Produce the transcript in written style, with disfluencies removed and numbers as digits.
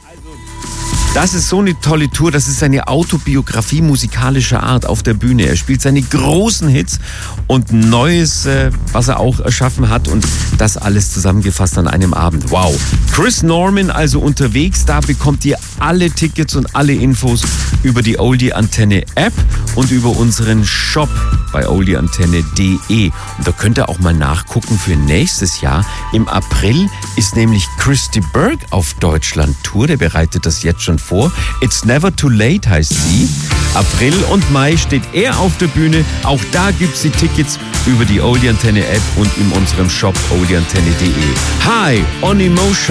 Das ist so eine tolle Tour, das ist seine Autobiografie musikalischer Art auf der Bühne. Er spielt seine großen Hits und Neues, was er auch erschaffen hat, und das alles zusammengefasst an einem Abend. Wow. Chris Norman also unterwegs, da bekommt ihr alle Tickets und alle Infos über die Oldie Antenne App und über unseren Shop bei oldieantenne.de. Und da könnt ihr auch mal nachgucken für nächstes Jahr. Im April ist nämlich Christy Berg auf Deutschland-Tour. Der bereitet das jetzt schon vor. It's Never Too Late heißt sie. April und Mai steht er auf der Bühne. Auch da gibt's die Tickets über die Oldie Antenne App und in unserem Shop oldieantenne.de. Hi on Emotion.